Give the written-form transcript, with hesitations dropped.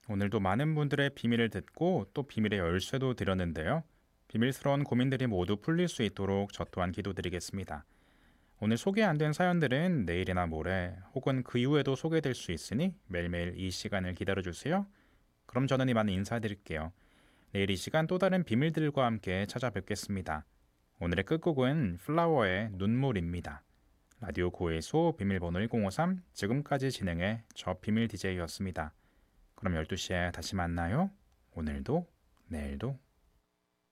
오늘도 많은 분들의 비밀을 듣고 또 비밀의 열쇠도 드렸는데요. 비밀스러운 고민들이 모두 풀릴 수 있도록 저 또한 기도드리겠습니다. 오늘 소개 안 된 사연들은 내일이나 모레 혹은 그 이후에도 소개될 수 있으니 매일매일 이 시간을 기다려주세요. 그럼 저는 이만 인사드릴게요. 내일 이 시간 또 다른 비밀들과 함께 찾아뵙겠습니다. 오늘의 끝곡은 플라워의 눈물입니다. 라디오 고해소 비밀번호 1053 지금까지 진행해 저 비밀 DJ였습니다. 그럼 12시에 다시 만나요. 오늘도 내일도